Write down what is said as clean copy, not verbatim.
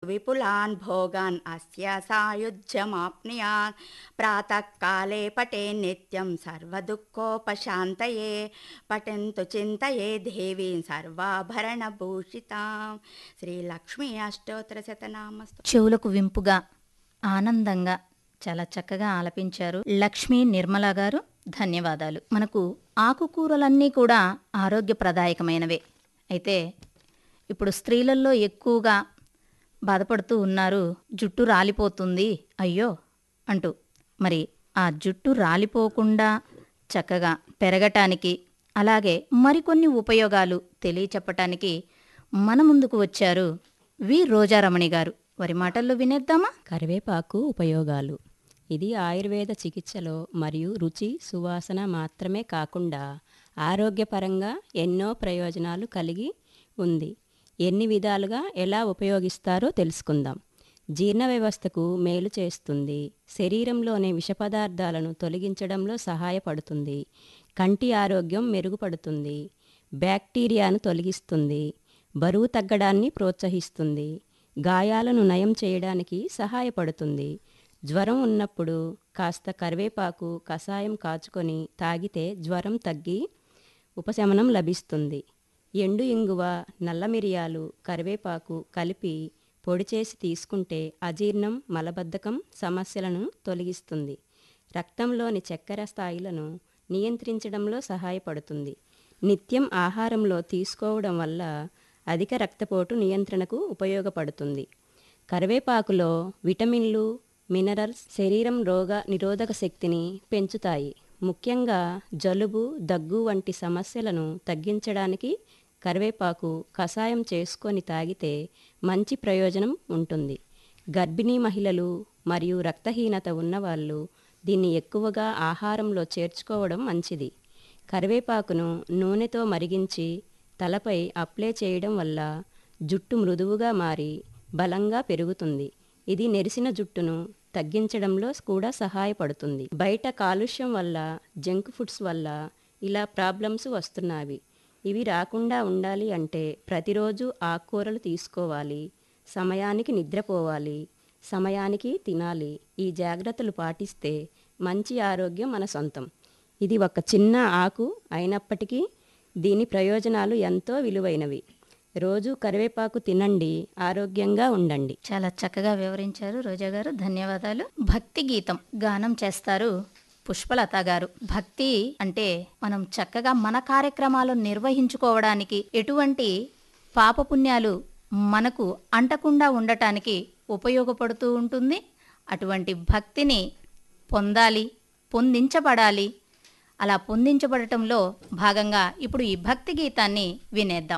విపులాన్ భోగాన్ అస్య సాయుజ్యమాప్నుయాత్ ప్రాతఃకాలే పఠే నిత్యం సర్వదుఃఖోపశాంతయే పఠन्तు చింతయే దేవీం సర్వాభరణభూషితాం. శ్రీ లక్ష్మీ అష్టోత్తర శతనామస్తు. చెవులకు వింపుగా ఆనందంగా చాలా చక్కగా ఆలపించారు లక్ష్మీ నిర్మల గారు. ధన్యవాదాలు. మనకు ఆకుకూరలన్నీ కూడా ఆరోగ్యప్రదాయకమైనవే. అయితే ఇప్పుడు స్త్రీలలో ఎక్కువగా బాధపడుతూ ఉన్నారు, జుట్టు రాలిపోతుంది అయ్యో అంటూ. మరి ఆ జుట్టు రాలిపోకుండా చక్కగా పెరగటానికి, అలాగే మరికొన్ని ఉపయోగాలు తెలియచెప్పటానికి మన ముందుకు వచ్చారు వి రోజారమణి గారు. వారి మాటల్లో వినేద్దామా? కరివేపాకు ఉపయోగాలు. ఇది ఆయుర్వేద చికిత్సలో మరియు రుచి సువాసన మాత్రమే కాకుండా ఆరోగ్యపరంగా ఎన్నో ప్రయోజనాలు కలిగి ఉంది. ఎన్ని విధాలుగా ఎలా ఉపయోగిస్తారో తెలుసుకుందాం. జీర్ణ వ్యవస్థకు మేలు చేస్తుంది. శరీరంలోని విష పదార్థాలను తొలగించడంలో సహాయపడుతుంది. కంటి ఆరోగ్యం మెరుగుపడుతుంది. బ్యాక్టీరియాను తొలగిస్తుంది. బరువు తగ్గడాన్ని ప్రోత్సహిస్తుంది. గాయాలను నయం చేయడానికి సహాయపడుతుంది. జ్వరం ఉన్నప్పుడు కాస్త కరివేపాకు కషాయం కాచుకొని తాగితే జ్వరం తగ్గి ఉపశమనం లభిస్తుంది. ఎండు ఇంగువ, నల్ల మిరియాలు, కరివేపాకు కలిపి పొడి చేసి తీసుకుంటే అజీర్ణం, మలబద్ధకం సమస్యలను తొలగిస్తుంది. రక్తంలోని చక్కెర స్థాయిలను నియంత్రించడంలో సహాయపడుతుంది. నిత్యం ఆహారంలో తీసుకోవడం వల్ల అధిక రక్తపోటు నియంత్రణకు ఉపయోగపడుతుంది. కరివేపాకులో విటమిన్లు, మినరల్స్ శరీరం రోగ నిరోధక శక్తిని పెంచుతాయి. ముఖ్యంగా జలుబు, దగ్గు వంటి సమస్యలను తగ్గించడానికి కరివేపాకు కషాయం చేసుకొని తాగితే మంచి ప్రయోజనం ఉంటుంది. గర్భిణీ మహిళలు మరియు రక్తహీనత ఉన్నవాళ్ళు దీన్ని ఎక్కువగా ఆహారంలో చేర్చుకోవడం మంచిది. కరివేపాకును నూనెతో మరిగించి తలపై అప్లై చేయడం వల్ల జుట్టు మృదువుగా మారి బలంగా పెరుగుతుంది. ఇది నెరిసిన జుట్టును తగ్గించడంలో కూడా సహాయపడుతుంది. బయట కాలుష్యం వల్ల, జంక్ ఫుడ్స్ వల్ల ఇలా ప్రాబ్లమ్స్ వస్తున్నాయి. ఇవి రాకుండా ఉండాలి అంటే ప్రతిరోజు ఆకుకూరలు తీసుకోవాలి, సమయానికి నిద్రపోవాలి, సమయానికి తినాలి. ఈ జాగ్రత్తలు పాటిస్తే మంచి ఆరోగ్యం మన సొంతం. ఇది ఒక చిన్న ఆకు అయినప్పటికీ దీని ప్రయోజనాలు ఎంతో విలువైనవి. రోజు కరివేపాకు తినండి, ఆరోగ్యంగా ఉండండి. చాలా చక్కగా వివరించారు రోజా గారు. ధన్యవాదాలు. భక్తి గీతం గానం చేస్తారు పుష్పలత గారు. భక్తి అంటే మనం చక్కగా మన కార్యక్రమాలు నిర్వహించుకోవడానికి, ఎటువంటి పాపపుణ్యాలు మనకు అంటకుండా ఉండటానికి ఉపయోగపడుతూ ఉంటుంది. అటువంటి భక్తిని పొందాలి, పొందించబడాలి. అలా పొందించబడటంలో భాగంగా ఇప్పుడు ఈ భక్తి గీతాన్ని వినేద్దాం.